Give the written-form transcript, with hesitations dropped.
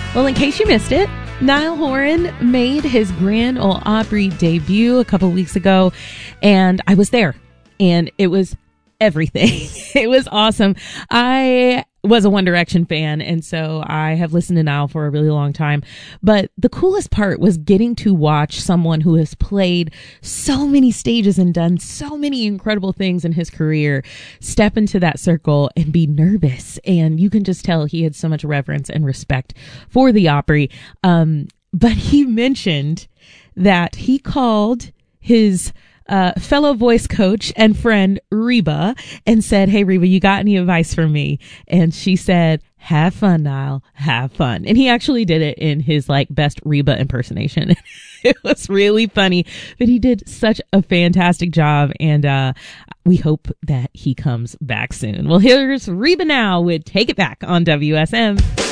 Well, in case you missed it, Niall Horan made his Grand Ole Opry debut a couple weeks ago, and I was there, and it was everything. It was awesome. I was a One Direction fan, and so I have listened to Niall for a really long time. But the coolest part was getting to watch someone who has played so many stages and done so many incredible things in his career step into that circle and be nervous. And you can just tell he had so much reverence and respect for the Opry. But he mentioned that he called his fellow voice coach and friend Reba and said, "Hey Reba, you got any advice for me?" And she said, "Have fun, Niall, have fun." And he actually did it in his best Reba impersonation. It was really funny, but he did such a fantastic job, and we hope that he comes back soon. Well, here's Reba now with Take It Back on WSM.